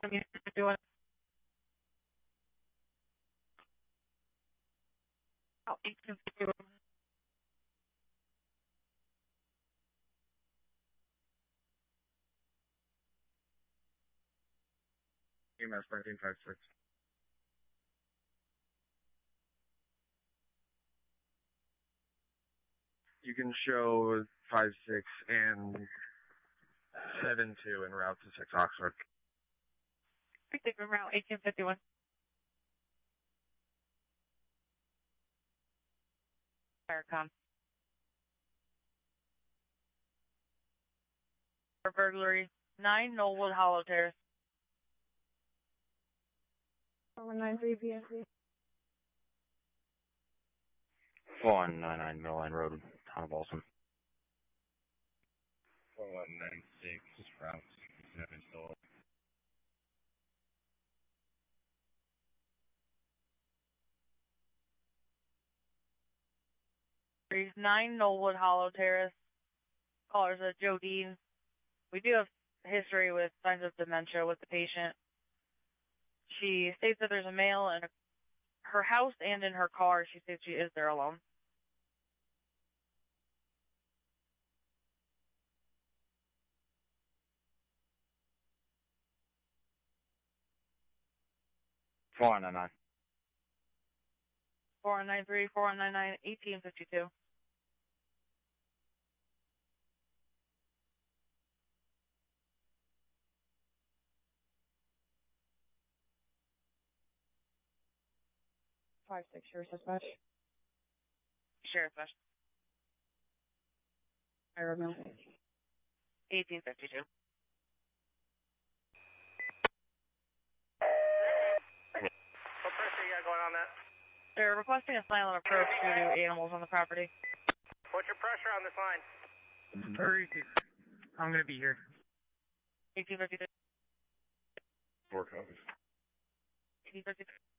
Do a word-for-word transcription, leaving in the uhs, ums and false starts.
doing oh, eighteen fifty-one. E M S nineteen fifty-six. You can show five six and seven two en route to six Oxford. Different route, eighteen fifty-one. Firecom. For burglary, nine Knollwood Hollow Terrace. one nine three P S C. four one nine nine Mill Line Road, Town of Balsam. four one nine six, route sixty-seven, still. nine Knollwood Hollow Terrace. Callers at Joe Dean. We do have history with signs of dementia with the patient. She states that there's a male in her house and in her car. She states she is there alone. four one nine nine. four one nine three, four one nine nine, eighteen fifty-two. Five six, Sheriff's Dispatch. Sheriff's Dispatch. Ira Mill. eighteen fifty-two. What pressure you got going on that? They're requesting a silent approach due to animals on the property. What's your pressure on this line? Hurry, I'm gonna be here. eighteen fifty-two. Four copies. eighteen fifty-two.